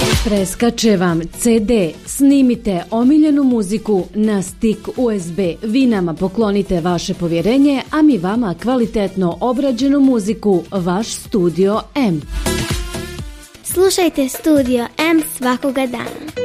Preskače vam CD, snimite omiljenu muziku na stik USB. Vi nama poklonite vaše povjerenje, a mi vama kvalitetno obrađenu muziku, vaš Studio M. Slušajte Studio M svakoga dana.